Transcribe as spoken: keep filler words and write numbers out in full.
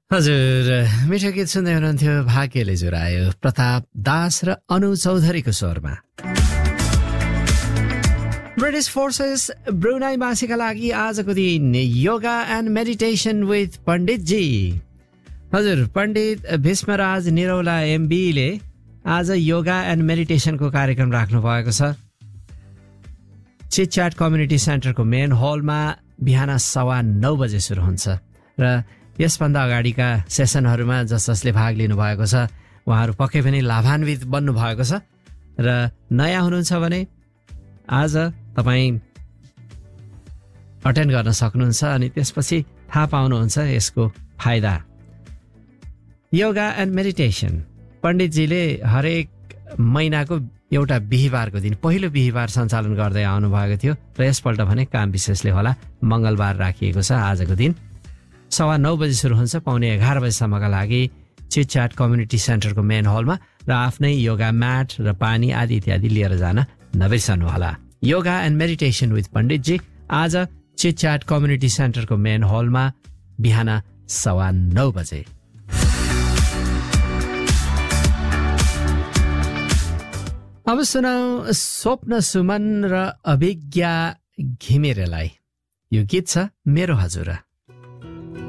हजुर मिठो गीत सुन्दै हुनुहुन्थ्यो भाग्यले जुरायो प्रताप दास र अनु चौधरीको स्वरमा। ब्रिटिश फोर्सेस ब्रुनाई मासिका लागि आजको दिन योगा एन्ड मेडिटेसन विथ पण्डितजी। हजुर पण्डित भीष्मराज निरौला एमबीले आज योगा एन्ड मेडिटेसनको कार्यक्रम राख्नु भएको छ। चिटच्याट कम्युनिटी सेन्टरको मेन हलमा बिहान सवा नौ बजे सुरु हुन्छ र यसभन्दा अगाडिका सेसनहरूमा जस जसले भाग लिनुभएको छ उहाँहरू पक्कै पनि लाभान्वित बन्नु भएको छ र नयाँ हुनुहुन्छ भने आज तपाईँ अटेन्ड गर्न सक्नुहुन्छ अनि त्यसपछि थाहा पाउनुहुन्छ यसको फाइदा। योगा एन्ड मेडिटेसन पण्डितजीले हरेक महिनाको एउटा बिहिबारको दिन पहिलो बिहिबार सञ्चालन गर्दै आउनुभएको थियो र यसपल्ट भने काम विशेषले होला मङ्गलबार राखिएको छ। आजको दिन सवा नौ बजी सुरु हुन्छ, पाउने एघार बजीसम्मका लागि चिटच्याट कम्युनिटी सेन्टरको मेन हलमा र आफ्नै योगा म्याट र पानी आदि इत्यादि लिएर जान नबिर्सनुहोला। योगा एन्ड मेडिटेसन विथ पण्डितजी आज चिटच्याट कम्युनिटी सेन्टरको मेन हलमा बिहान सवा नौ बजे। अब सुनाउ स्वप्न सुमन र अभिज्ञा घिमिरेलाई यो गीत छ मेरो हजुर।